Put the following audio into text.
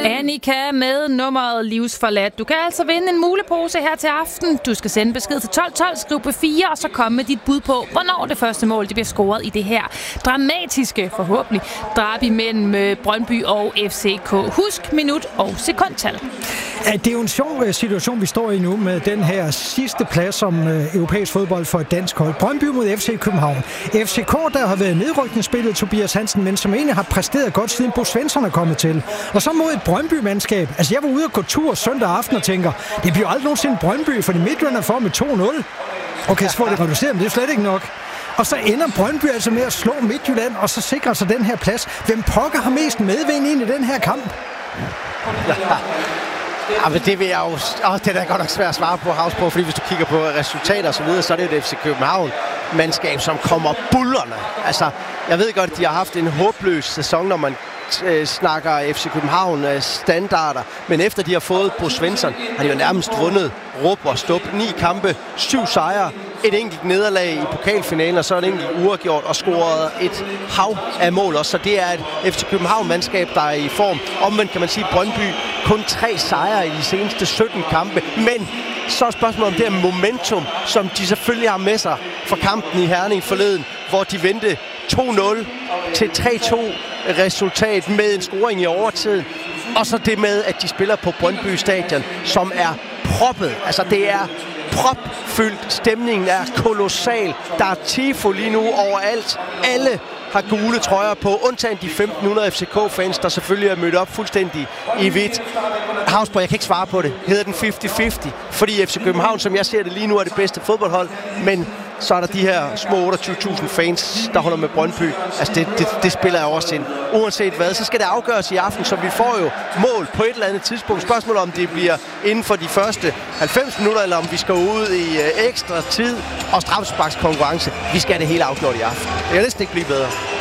Annika med nummeret Livsforladt. Du kan altså vinde en mulepose her til aften. Du skal sende besked til 1212, skriv på 4, og så komme med dit bud på, hvornår det første mål det bliver scoret i det her dramatiske, forhåbentlig, derby mellem Brøndby og FCK. Husk minut og sekundtal. Ja, det er jo en sjov situation, vi står i nu med den her sidste plads som europæisk fodbold for et dansk hold. Brøndby mod FC København. FCK, der har været nedrykningsspillet Tobias Hansen, men som egentlig har præsteret godt siden Bo Svensson er kommet til. Og så mod et Brøndby-mandskab. Altså, jeg var ude og gå tur søndag aften og tænker, det bliver aldrig nogensinde Brøndby, fordi Midtjylland er for med 2-0. Okay, så får det reduceret, men det er slet ikke nok. Og så ender Brøndby altså med at slå Midtjylland, og så sikrer sig den her plads. Hvem pokker har mest medvind ind i den her kamp? Ja, men det vil jeg jo... det er da godt nok svært at svare på, Havsbro, fordi hvis du kigger på resultater og så videre, så er det et FC København-mandskab, som kommer bullerne. Altså, jeg ved godt, at de har haft en håbløs sæson, når man snakker FC København standarder, men efter de har fået Bo Svensson, har de jo nærmest vundet råb og stop. 9 kampe, 7 sejre, et enkelt nederlag i pokalfinalen, og så et enkelt uafgjort og scoret et hav af mål også. Så det er et FC København-mandskab, der er i form. Omvendt kan man sige, Brøndby kun 3 sejre i de seneste 17 kampe, men så er spørgsmålet om det her momentum, som de selvfølgelig har med sig fra kampen i Herning forleden, hvor de vendte 2-0 til 3-2 resultat med en scoring i overtiden. Og så det med, at de spiller på Brøndby Stadion, som er proppet. Altså det er propfyldt. Stemningen er kolossal. Der er tifo lige nu overalt. Alle har gule trøjer på, undtagen de 1500 FCK-fans, der selvfølgelig er mødt op fuldstændig i hvidt. Havsborg, jeg kan ikke svare på det. Hedder den 50-50? Fordi FC København, som jeg ser det lige nu, er det bedste fodboldhold, men så er der de her små 28.000 fans, der holder med Brøndby. Altså det spiller jeg også ind. Uanset hvad, så skal det afgøres i aften, så vi får jo mål på et eller andet tidspunkt. Spørgsmålet om det bliver inden for de første 90 minutter, eller om vi skal ud i ekstra tid og straffesparkskonkurrence. Vi skal have det hele afgjort i aften. Det kan næsten ikke blive bedre.